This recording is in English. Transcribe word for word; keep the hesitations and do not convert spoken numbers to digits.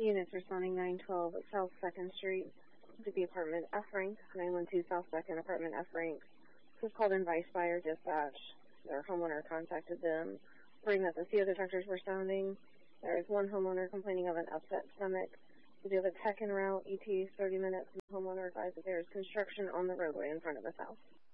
Units responding nine twelve South second Street to the apartment F rank, nine one two South second apartment F rank. This was called in Vice Fire Dispatch. Their homeowner contacted them, reporting that the C O detectors were sounding. There is one homeowner complaining of an upset stomach. We do have a tech en route, E T thirty minutes, and the homeowner advised that there is construction on the roadway in front of his house.